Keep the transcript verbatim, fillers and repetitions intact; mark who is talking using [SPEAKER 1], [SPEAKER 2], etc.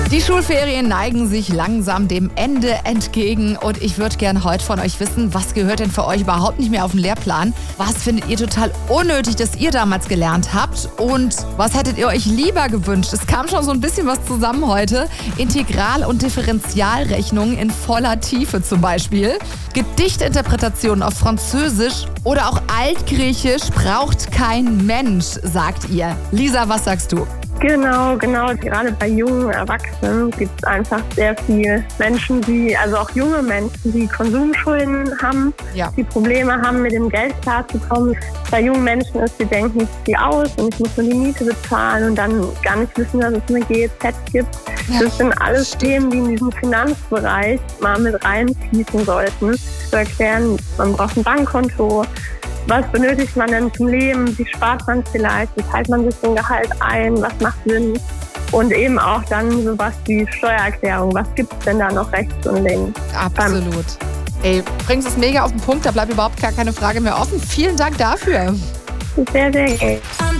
[SPEAKER 1] Die Schulferien neigen sich langsam dem Ende entgegen und ich würde gern heute von euch wissen, was gehört denn für euch überhaupt nicht mehr auf den Lehrplan? Was findet ihr total unnötig, dass ihr damals gelernt habt? Und was hättet ihr euch lieber gewünscht? Es kam schon so ein bisschen was zusammen heute. Integral- und Differentialrechnungen in voller Tiefe zum Beispiel. Gedichtinterpretationen auf Französisch oder auch Altgriechisch braucht kein Mensch, sagt ihr. Lisa, was sagst du?
[SPEAKER 2] Genau, genau. Gerade bei jungen Erwachsenen gibt es einfach sehr viele Menschen, die, also auch junge Menschen, die Konsumschulden haben,
[SPEAKER 1] Ja.
[SPEAKER 2] die Probleme haben, mit dem Geld klarzukommen. Bei jungen Menschen ist, die denken, ich ziehe aus und ich muss nur die Miete bezahlen und dann gar nicht wissen, dass es eine G E Z gibt.
[SPEAKER 1] Ja,
[SPEAKER 2] Das sind alles
[SPEAKER 1] stimmt.
[SPEAKER 2] Themen, die in diesen Finanzbereich mal mit reinfließen sollten. Zu erklären, man braucht ein Bankkonto. Was benötigt man denn zum Leben? Wie spart man vielleicht? Wie teilt man sich den Gehalt ein? Was macht Sinn? Und eben auch dann sowas wie Steuererklärung. Was gibt es denn da noch rechts und links?
[SPEAKER 1] Absolut. Ey, bringst es mega auf den Punkt, da bleibt überhaupt gar keine Frage mehr offen. Vielen Dank dafür.
[SPEAKER 2] Sehr, sehr gerne.